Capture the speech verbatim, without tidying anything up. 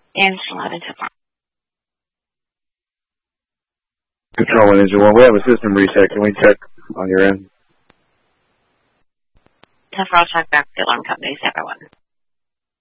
And eleven to four. Control one, engine one. We have a system reset. Can we check on your end? ten four, I'll check back the alarm company, seven one.